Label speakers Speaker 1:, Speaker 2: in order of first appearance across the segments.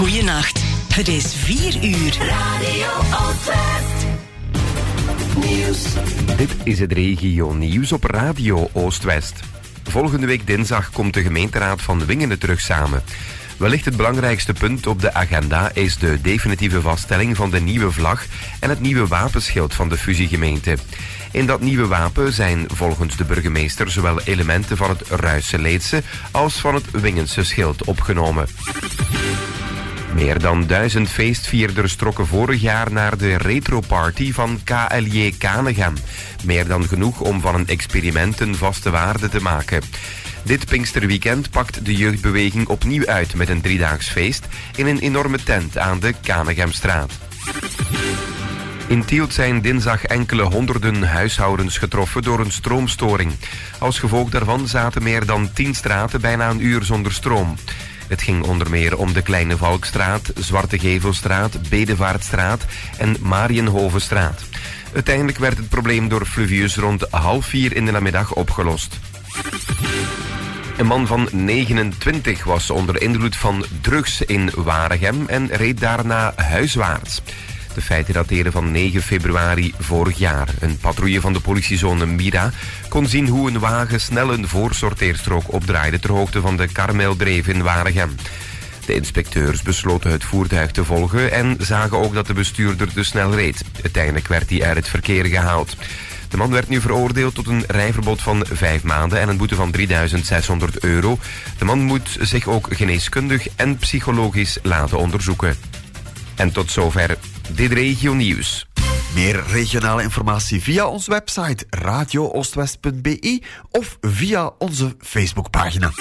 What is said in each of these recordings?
Speaker 1: Goeienacht. Het is 4 uur. Radio Oostwest. Nieuws.
Speaker 2: Dit is het regio nieuws op Radio Oostwest. Volgende week dinsdag komt de gemeenteraad van Wingene terug samen. Wellicht het belangrijkste punt op de agenda is de definitieve vaststelling van de nieuwe vlag en het nieuwe wapenschild van de fusiegemeente. In dat nieuwe wapen zijn volgens de burgemeester zowel elementen van het Ruisseleedse als van het Wingense schild opgenomen. Meer dan 1000 feestvierders trokken vorig jaar naar de retroparty van KLJ Kanegem. Meer dan genoeg om van een experiment een vaste waarde te maken. Dit Pinksterweekend pakt de jeugdbeweging opnieuw uit met een 3-daags feest in een enorme tent aan de Kanegemstraat. In Tielt zijn dinsdag enkele honderden huishoudens getroffen door een stroomstoring. Als gevolg daarvan zaten meer dan 10 straten bijna een uur zonder stroom. Het ging onder meer om de Kleine Valkstraat, Zwarte Gevelstraat, Bedevaartstraat en Marienhovenstraat. Uiteindelijk werd het probleem door Fluvius rond 3:30 in de namiddag opgelost. Een man van 29 was onder invloed van drugs in Waregem en reed daarna huiswaarts. De feiten dateren van 9 februari vorig jaar. Een patrouille van de politiezone Mira kon zien hoe een wagen snel een voorsorteerstrook opdraaide ter hoogte van de Karmeldreef in Waregem. De inspecteurs besloten het voertuig te volgen en zagen ook dat de bestuurder te snel reed. Uiteindelijk werd hij uit het verkeer gehaald. De man werd nu veroordeeld tot een rijverbod van 5 maanden en een boete van €3.600. De man moet zich ook geneeskundig en psychologisch laten onderzoeken. En tot zover dit regio nieuws.
Speaker 3: Meer regionale informatie via onze website radiooostwest.be of via onze Facebookpagina.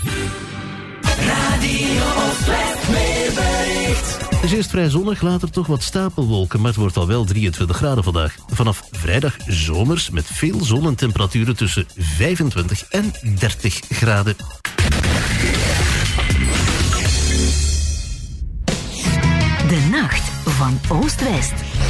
Speaker 1: Radio Oostwest weerbericht.
Speaker 4: Het is eerst vrij zonnig, later toch wat stapelwolken, maar het wordt al wel 23 graden vandaag. Vanaf vrijdag zomers met veel zon en temperaturen tussen 25 en 30 graden.
Speaker 1: De nacht van Oost-West.